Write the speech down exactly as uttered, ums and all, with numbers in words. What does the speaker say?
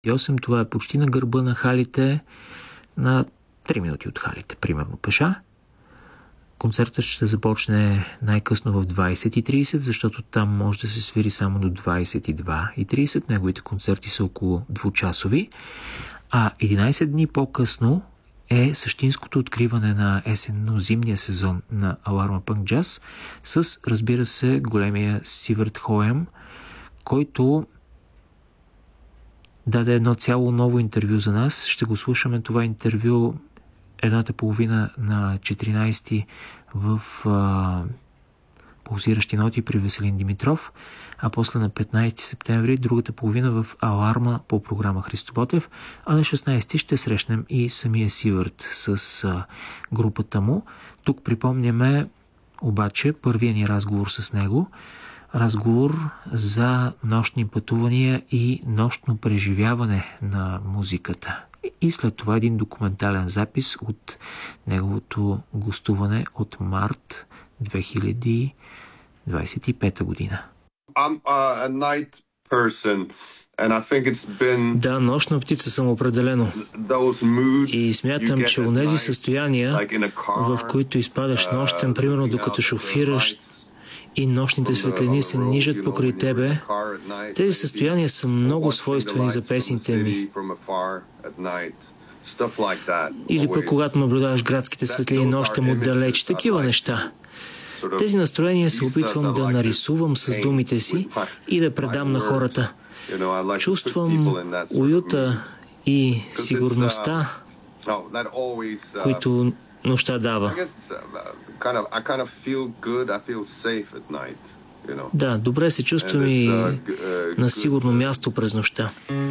и осем, това е почти на гърба на халите, на три минути от халите, примерно пеша. Концертът ще започне най-късно в двайсет и трийсет, защото там може да се свири само до двайсет и два и трийсет. Неговите концерти са около двучасови. А единайсет дни по-късно е същинското откриване на есенно-зимния сезон на Аларма Пънк Джаз с, разбира се, големия Сиверт Хоем, който даде едно цяло ново интервю за нас. Ще го слушаме това интервю едната половина на четиринайсети в а, пулсиращи ноти при Веселин Димитров, а после на петнайсети септември другата половина в Аларма по програма Христо Ботев, а на шестнайсети ще срещнем и самия Сивърт с а, групата му. Тук припомняме обаче първия ни разговор с него, разговор за нощни пътувания и нощно преживяване на музиката. И след това един документален запис от неговото гостуване от март две хиляди двайсет и пета година. I'm a night person, and I think it's been... Да, нощна птица съм определено. И смятам, че онези състояния, в които изпадаш нощем, примерно докато шофираш и нощните светлини се нижат покрай тебе, тези състояния са много свойствени за песните ми. Или пък когато наблюдаваш градските светлини нощем отдалеч, такива неща. Тези настроения се опитвам да нарисувам с думите си и да предам на хората. Чувствам уюта и сигурността, които нощта дава. Да, добре се чувствам и на сигурно място през нощта.